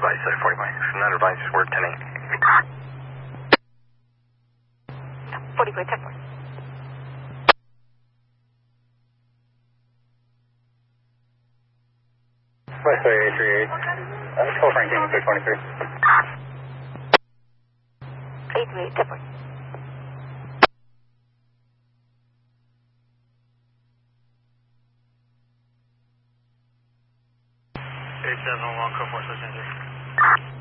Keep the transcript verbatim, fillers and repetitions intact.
advice, uh, forty-one. Not advice, word ten eight. forty-five, ten four. Westway eight three eight. Uh, call Frank King, six twenty-three. eight three eight, ten four. eight seven one, code four six nine three.